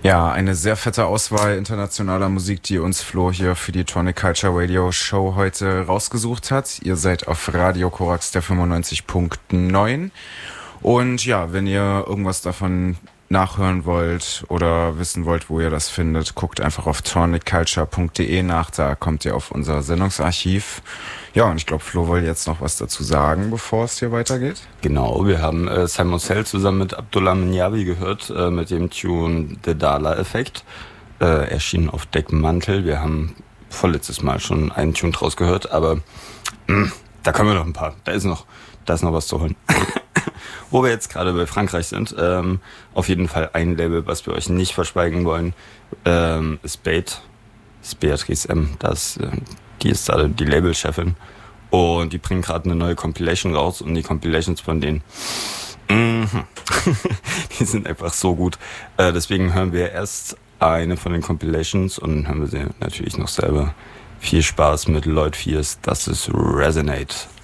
Ja, eine sehr fette Auswahl internationaler Musik, die uns Flo hier für die Tronic Culture Radio Show heute rausgesucht hat. Ihr seid auf Radio Korax der 95.9. Und ja, wenn ihr irgendwas davon nachhören wollt oder wissen wollt, wo ihr das findet, guckt einfach auf tonicculture.de nach, da kommt ihr auf unser Sendungsarchiv. Ja, und ich glaube, Flo will jetzt noch was dazu sagen, bevor es hier weitergeht. Genau, wir haben Simon Cell zusammen mit Abdullah Minyavi gehört, mit dem Tune The Dala-Effekt, erschienen auf Deckmantel. Wir haben vorletztes Mal schon einen Tune draus gehört, aber da können wir noch ein paar, da ist noch was zu holen. Wo wir jetzt gerade bei Frankreich sind, auf jeden Fall ein Label, was wir euch nicht verschweigen wollen, ist Bait. Das ist Beatrice M. Die ist da die Labelchefin. Und die bringen gerade eine neue Compilation raus. Und die Compilations von denen, die sind einfach so gut. Deswegen hören wir erst eine von den Compilations und dann hören wir sie natürlich noch selber. Viel Spaß mit Lloyd Fierce. Das ist Resonate.